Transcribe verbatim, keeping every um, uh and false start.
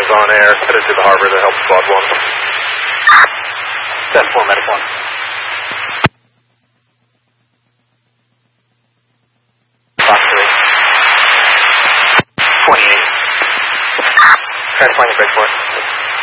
is on air, headed to the harbor to help squad one. ten four, medic one. Fox three. twenty-eight. Transplanting breakpoint.